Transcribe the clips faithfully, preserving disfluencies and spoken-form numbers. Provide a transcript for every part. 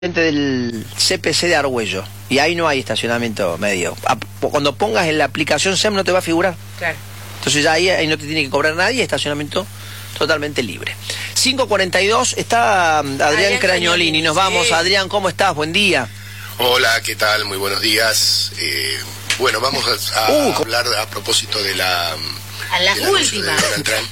del C P C de Argüello y ahí no hay estacionamiento medio. Cuando pongas en la aplicación S E M no te va a figurar. Claro. Entonces ya ahí, ahí no te tiene que cobrar nadie, estacionamiento totalmente libre. cinco cuarenta y dos, está Adrián, Adrián Crañolini. Nos vamos. Sí. Adrián, ¿cómo estás? Buen día. Hola, ¿qué tal? Muy buenos días. Eh, bueno, vamos a, a uh, hablar a propósito de la... A las últimas.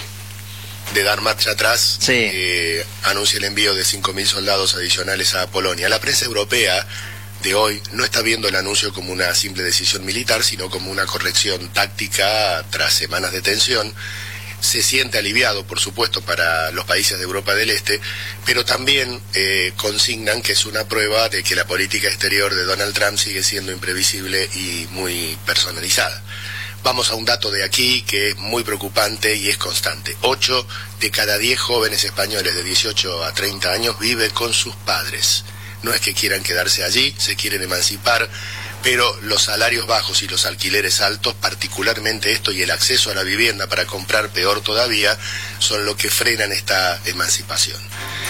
De dar marcha atrás, sí. eh, anuncia el envío de cinco mil soldados adicionales a Polonia. La prensa europea de hoy no está viendo el anuncio como una simple decisión militar, sino como una corrección táctica tras semanas de tensión. Se siente aliviado, por supuesto, para los países de Europa del Este, pero también eh, consignan que es una prueba de que la política exterior de Donald Trump sigue siendo imprevisible y muy personalizada. Vamos a un dato de aquí que es muy preocupante y es constante. Ocho de cada diez jóvenes españoles de dieciocho a treinta años viven con sus padres. No es que quieran quedarse allí, se quieren emancipar, pero los salarios bajos y los alquileres altos, particularmente esto y el acceso a la vivienda para comprar peor todavía, son lo que frenan esta emancipación.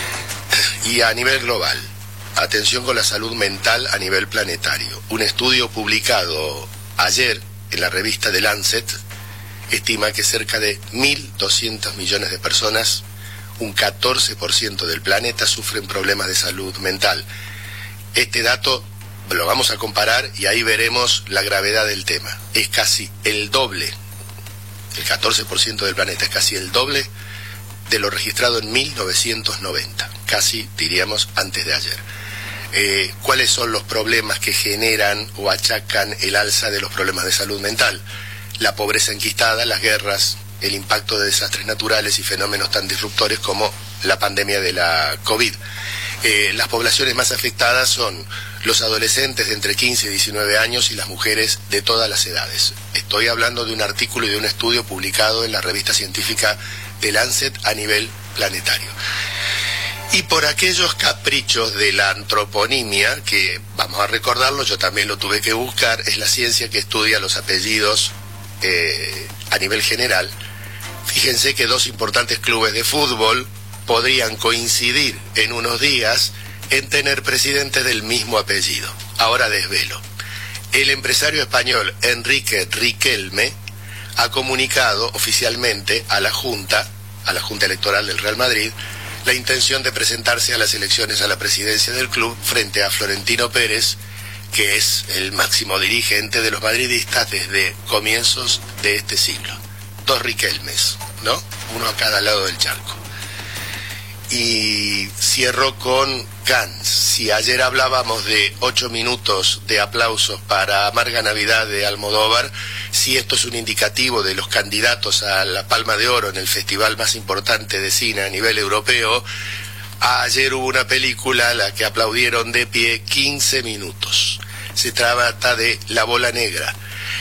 Y a nivel global, atención con la salud mental a nivel planetario. Un estudio publicado ayer en la revista The Lancet estima que cerca de mil doscientos millones de personas, un catorce por ciento del planeta, sufren problemas de salud mental. Este dato lo vamos a comparar y ahí veremos la gravedad del tema. Es casi el doble, el catorce por ciento del planeta es casi el doble de lo registrado en mil novecientos noventa, casi diríamos antes de ayer. Eh, ¿Cuáles son los problemas que generan o achacan el alza de los problemas de salud mental? La pobreza enquistada, las guerras, el impacto de desastres naturales y fenómenos tan disruptores como la pandemia de la COVID. Eh, las poblaciones más afectadas son los adolescentes de entre quince y diecinueve años y las mujeres de todas las edades. Estoy hablando de un artículo y de un estudio publicado en la revista científica The Lancet a nivel planetario. Y por aquellos caprichos de la antroponimia, que vamos a recordarlo, yo también lo tuve que buscar, es la ciencia que estudia los apellidos eh, a nivel general. Fíjense que dos importantes clubes de fútbol podrían coincidir en unos días en tener presidentes del mismo apellido. Ahora desvelo. El empresario español Enrique Riquelme ha comunicado oficialmente a la Junta, a la Junta Electoral del Real Madrid, la intención de presentarse a las elecciones a la presidencia del club frente a Florentino Pérez, que es el máximo dirigente de los madridistas desde comienzos de este siglo. Dos Riquelmes, ¿no? Uno a cada lado del charco. Y cierro con Gantz. Si ayer hablábamos de ocho minutos de aplausos para Amarga Navidad de Almodóvar, si esto es un indicativo de los candidatos a la Palma de Oro en el festival más importante de cine a nivel europeo, ayer hubo una película a la que aplaudieron de pie quince minutos. Se trata de La Bola Negra.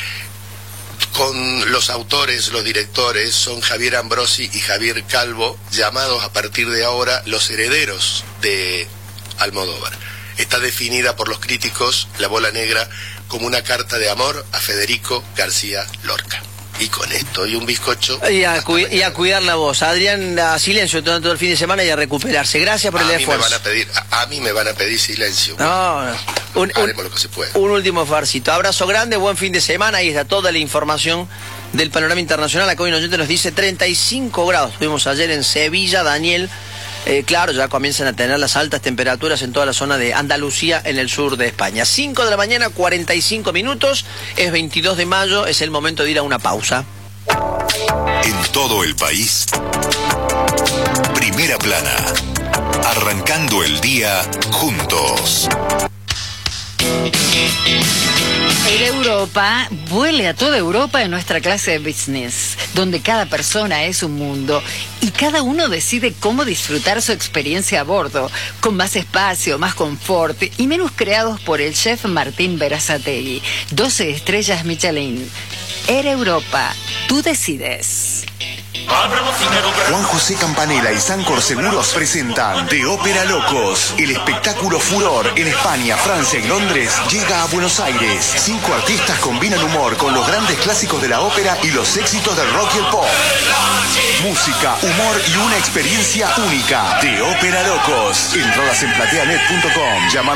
Con los autores, los directores, son Javier Ambrosi y Javier Calvo, llamados a partir de ahora los herederos de Almodóvar. Está definida por los críticos, La Bola Negra, como una carta de amor a Federico García Lorca. Y con esto y un bizcocho... Y a, cu y a cuidar la voz. Adrián, a silencio todo, todo el fin de semana y a recuperarse. Gracias por a el mí esfuerzo. Me van a, pedir, a, a mí me van a pedir silencio. No, no. Un, Haremos lo que se pueda. Un último farcito. Abrazo grande, buen fin de semana. Ahí está toda la información del panorama internacional. Acá hoy un oyente nos dice treinta y cinco grados. Estuvimos ayer en Sevilla, Daniel. Eh, claro, ya comienzan a tener las altas temperaturas en toda la zona de Andalucía, en el sur de España. cinco de la mañana, cuarenta y cinco minutos. Es veintidós de mayo, es el momento de ir a una pausa. En todo el país, Primera Plana. Arrancando el día juntos. Air Europa vuele a toda Europa en nuestra clase de business, donde cada persona es un mundo y cada uno decide cómo disfrutar su experiencia a bordo, con más espacio, más confort y menús creados por el chef Martín Berazategui. doce estrellas Michelin. Air Europa, tú decides. Juan José Campanella y Sancor Seguros presentan De Ópera Locos. El espectáculo furor en España, Francia y Londres llega a Buenos Aires. Cinco artistas combinan humor con los grandes clásicos de la ópera y los éxitos del rock y el pop. Música, humor y una experiencia única. De Ópera Locos. Entradas en plateanet punto com. Llamando